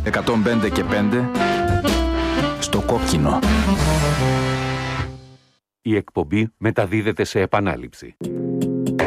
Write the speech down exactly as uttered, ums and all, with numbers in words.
εκατόν πέντε και πέντε στο κόκκινο. Η εκπομπή μεταδίδεται σε επανάληψη.